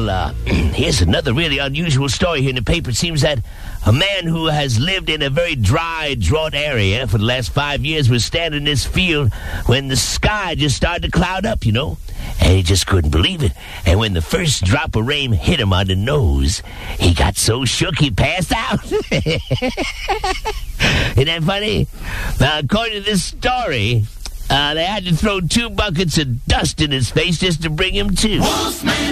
Well, here's another really unusual story here in the paper. It seems that a man who has lived in a very dry, drought area for the last 5 years was standing in this field when the sky just started to cloud up, And he just couldn't believe it. And when the first drop of rain hit him on the nose, he got so shook he passed out. Isn't that funny? Now, according to this story, they had to throw 2 buckets of dust in his face just to bring him to. Wolfman